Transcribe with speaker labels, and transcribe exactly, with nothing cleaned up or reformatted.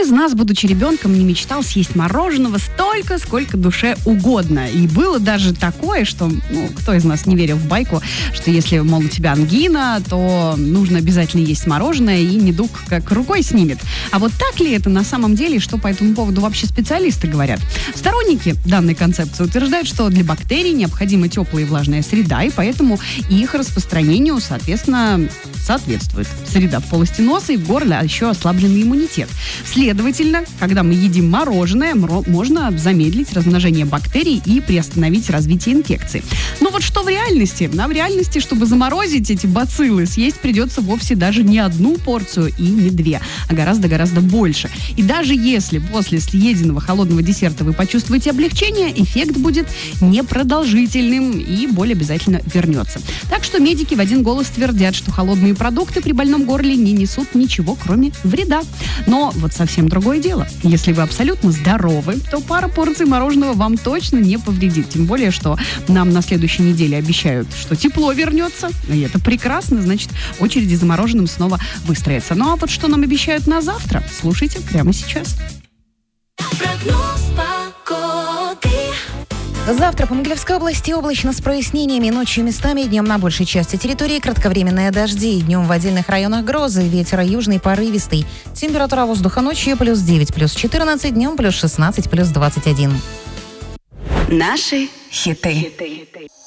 Speaker 1: из нас, будучи ребенком, не мечтал съесть мороженого столько, сколько душе угодно? И было даже такое, что, ну, кто из нас не верил в байку, что если, мол, у тебя ангина, то нужно обязательно есть мороженое, и недуг как рукой снимет. А вот так ли это на самом деле, что по этому поводу вообще специалисты говорят? Сторонники данной концепции утверждают, что для бактерий необходима теплая и влажная среда, и поэтому их распространению, соответственно, соответствует среда в полости носа и в горле, а еще ослабленный иммунитет. Следовательно, когда мы едим мороженое, можно замедлить размножение бактерий и приостановить развитие инфекции. Но вот что в реальности? А в реальности, чтобы заморозить эти бациллы, съесть придется вовсе даже не одну порцию и не две, а гораздо-гораздо больше. И даже если после съеденного холодного десерта вы почувствуете облегчение, эффект будет непродолжительным и боль обязательно вернется. Так что медики в один голос твердят, что холодные продукты при больном горле не несут ничего, кроме вреда. Но вот совсем другое дело. Если вы абсолютно здоровы, то пара порций мороженого вам точно не повредит. Тем более, что нам на следующей неделе обещают, что тепло вернется. И это прекрасно, значит, очереди за мороженым снова выстроятся. Ну а вот что нам обещают на завтра, слушайте прямо сейчас.
Speaker 2: Завтра по Могилевской области облачно с прояснениями, ночью местами, днем на большей части территории кратковременные дожди, днем в отдельных районах грозы, ветер южный порывистый. Температура воздуха ночью плюс девять, плюс четырнадцать, днем плюс шестнадцать, плюс двадцать один.
Speaker 3: Наши хиты.